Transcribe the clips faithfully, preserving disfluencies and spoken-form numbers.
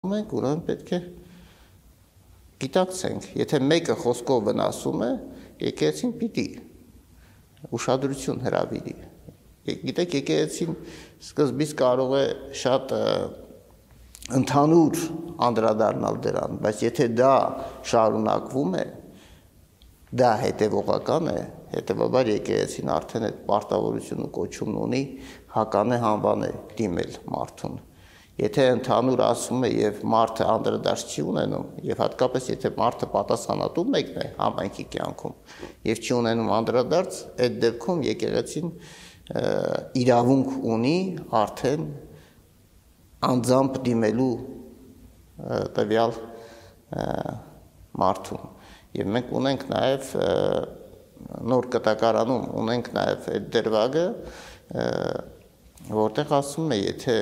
վնասում ենք, ուրեմն պետք է գիտակցենք, եթե մեկը խոսքով վնասում է, եկեղեցին պիտի ուշադրություն հրավիրի։ Գիտեք, եկեղեցին սկզբից կարող է շատ ընդհանուր անդրադառնալ դրան, բայց եթե դա շարունակվում է, դա հետևողական է, հետևաբար եկեղեցին արդեն այդ պարտավորությունը կոչումն ունի հական է հանվան է դիմել մարդուն։ Եթե ընդհանուր ասում է եւ մարդը անդրադարձ չի ունենում, եւ հատկապես եթե մարդը պատասխանատու մեկն է համայնքի կյանքում եւ չի ունենում անդրադարձ, այդ դեպքում եկեղեցին իրավունք ունի արդեն անձամբ դիմելու տվյալ մարդուն։ Եվ մենք ունենք նաև նոր կտակարանում ունենք նաև այդ դրվագը, որտեղ ասում է, եթե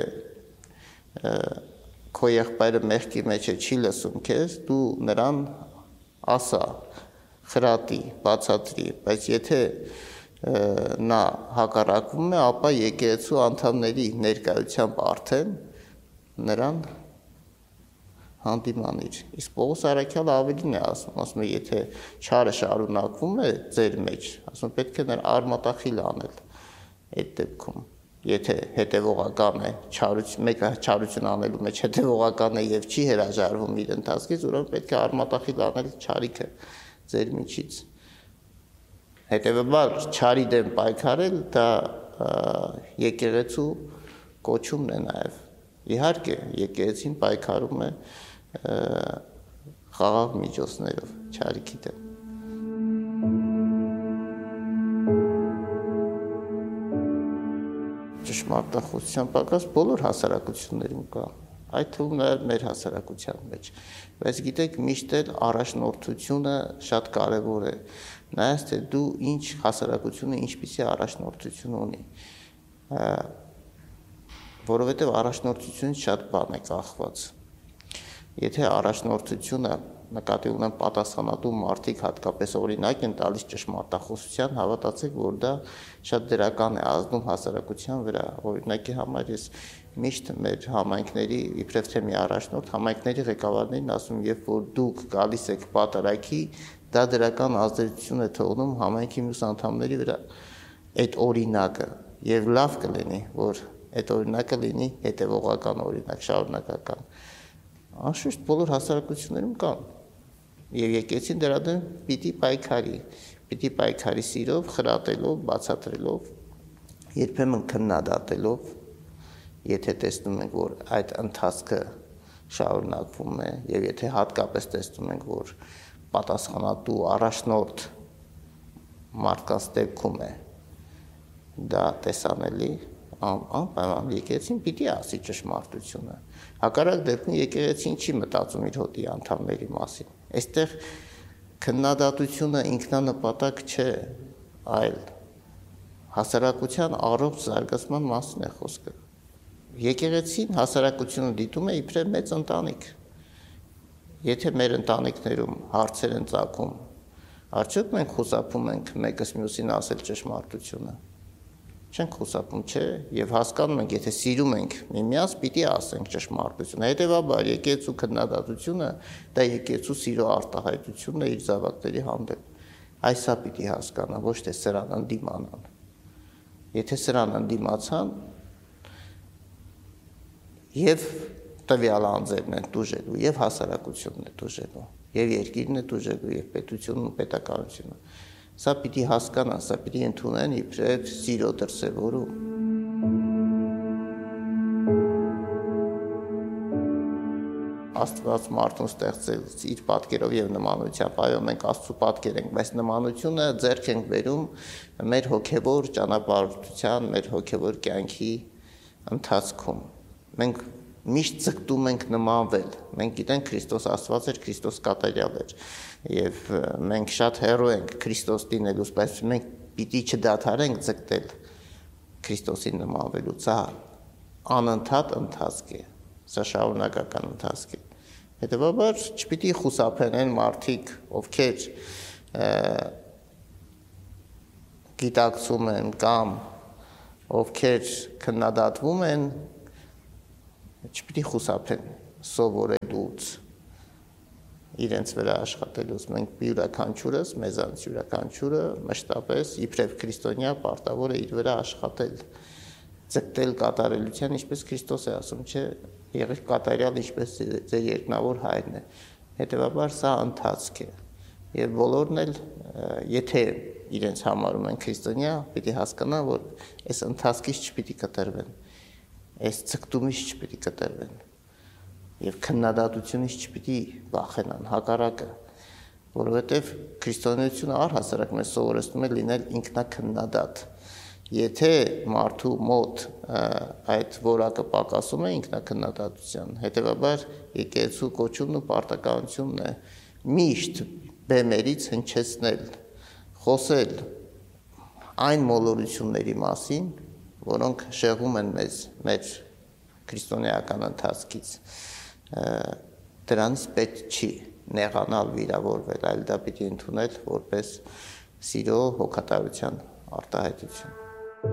քո եղբայրը մեղքի մեջ է չի լսում քեզ, դու նրան ասա, խրատի, բացատրի, բայց եթե նա հակառակվում է, ապա եկեղեցու անդամների ներկայությամբ արդեն նրան հանդիմանիր։ Իսկ Պողոս առաքյալը ավելին է ասում, ասում է, եթե չարը շարունակվում է ձեր մեջ, ասում պետք է նրան արմատախիլ անել այդ դեպքում։ Եթե հետևողական է, մեկը չարություն անելու մեջ հետևողական է եւ չի հրաժարվում իր ընթացքից, ուրեմն պետք է արմատախիլ անել չարիքը ձեր միջից։ Հետևաբար չարի դեմ պայքարել դա եկեղեցու կոչումն է նաեւ։ Իհարկե, եկեղեցին պայքարում է խաղաղ միջոցներով չարիքի դեմ։ Ճշմարտախոսության պակաս բոլոր հասարակություններում կա, այդ թվում նաև մեր հասարակության մեջ, բայց գիտեք, միշտ էլ առաջնորդությունը շատ կարևոր է, նայած թե դու ինչ հասարակությունը ինչպիսի առաջնորդություն ունի, որովհետև առաջնորդությունից շատ բան է կախված, եթե առաջնորդությունը նկատի ունեն պատասխանատու մարդիկ հատկապես օրինակ են տալիս ճշմարտախոսության, հավատացեք, որ դա շատ դրական է ազդում հասարակության վրա։ Օրինակի համար ես միշտ մեր համայնքների, իբրև թե մի առաջնորդ, համայնքների ղեկավարներին ասում, երբ որ դուք գալիս եք պատարագի, դա դրական ազդեցություն է թողնում համայնքի մյուս անդամների վրա։ Այդ օրինակը եւ լավ կլինի, որ այդ օրինակը լինի հետևողական օրինակ, շարունակական։ Անշուշտ բոլոր հասարակություններում կան եւ եկեցին դրա դեմ պիտի պայքարի, պիտի պայքարի սիրով, խրատելով, բացատրելով, երբեմն քննադատելով, եթե տեսնում ենք, որ այդ ընթացքը շարունակվում է եւ եթե հատկապես տեսնում ենք, որ պատասխանատու առաջնորդ մարդկանց դեպքում է դա տեսանելի, անպայման եկեղեցին պիտի ասի ճշմարտությունը։ Հակառակ դեպքում եկեղեցին չի մտածում իր հոտի անդամների մասին։ Այստեղ քննադատությունը ինքնանպատակ չէ, այլ հասարակության առողջ զարգացման մասին է խոսքը։ Եկեղեցին հասարակությունը դիտում է իբրև մեծ ընտանիք։ Եթե մեր ընտանիքներում հարցեր են ծագում, արդյոք մենք խուսափում ենք մեկս մյուսին ասել ճշմարտությունը։ Չենք խուսափում, չէ, եւ հասկանում ենք, եթե սիրում ենք միմյանց, պիտի ասենք ճշմարտությունը։ Հետևաբար եկեղեցու քննադատությունը դա եկեղեցու սիրո արտահայտությունն է իր զավակների հանդեպ։ Այսա պիտի հասկանան, ոչ թե սրան ընդդիմանան։ Եթե սրան ընդդիմացան, եւ տվյալ անձերն են տուժելու, եւ հասարակությունն է տուժելու, եւ երկիրն է տուժելու, եւ պետությունն ու պետականությունը։ Սա պիտի հասկանան, սա պիտի ընդունեն իբրև սիրո դրսևորում։ Աստված մարդուն ստեղծեց իր պատկերով եւ նմանությամբ, այո, մենք Աստծո պատկեր ենք, բայց նմանությունը ձեռք ենք բերում մեր հոգեվոր ճանապարհորդության, մեր հոգեվոր կյանքի ընթացքում։ Մենք միշտ ձգտում ենք նմանվել։ Մենք գիտենք Քրիստոս Աստված էր, Քրիստոս կատարյալ էր, եւ մենք շատ հեռու ենք Քրիստոս դինելուց, բայց մենք պիտի չդադարենք ձգտել Քրիստոսին նմանվելուց։ Սա անընդհատ ընթացք է, սա շարունակական ընթացք է։ Հետևաբար չպիտի խուսափեն մարդիկ, ովքեր գիտակցում են կամ ովքեր քննադատվում են, չպիտի խուսափեն սովորելուց, իրենց վրա աշխատելուց, մենք յուրաքանչյուրս, մեզանց յուրաքանչյուրը մշտապես իբրև քրիստոնյա պարտավոր է իր վրա աշխատել, ձգտել կատարելության, ինչպես Քրիստոս է ասում, չէ, եղեք կատարյալ, ինչպես ձեր երկնավոր հայրն է։ Հետևաբար սա ընթացք է։ Եվ բոլորն էլ, եթե իրենց համարում են քրիստոնյա, պիտի հասկանան, որ այս ընթացքից չպիտի կտրվեն, այս ձգտումից չպիտի կտրվեն եւ քննադատությունից չպիտի վախենան, հակառակը, որովհետեւ քրիստոնեությունը առհասարակ մեզ սովորեցնում է լինել ինքնակնդադատ։ Եթե մարդու մոտ այդ որակը պակասում է ինքնակնդադատության, հետեւաբար եկեղեցու կոչումն ու պարտականությունն է միշտ բեմերից հնչեցնել, խոսել այն մոլորությունների մասին, որոնք շեղում են մեզ մեր քրիստոնեական ընթացքից, դրանից պետք չի նեղանալ, վիրավորվել, այլ դա պիտի ընդունել որպես սիրո հոգատարության արտահայտություն։